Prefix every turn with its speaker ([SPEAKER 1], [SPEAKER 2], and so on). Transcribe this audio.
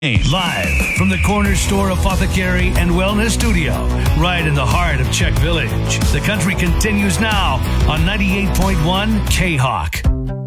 [SPEAKER 1] Live from the Corner Store Apothecary and Wellness Studio, right in the heart of Czech Village. The country continues now on 98.1 K-Hawk.